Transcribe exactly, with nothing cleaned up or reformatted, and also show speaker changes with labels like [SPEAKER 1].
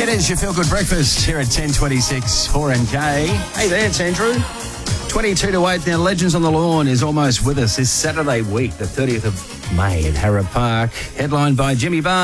[SPEAKER 1] It is your Feel Good Breakfast here at ten twenty-six four N K. Hey there, it's Andrew. twenty-two to eight. Now, Legends on the Lawn is almost with us this Saturday week, the thirtieth of May at Harrah Park. Headlined by Jimmy Barr.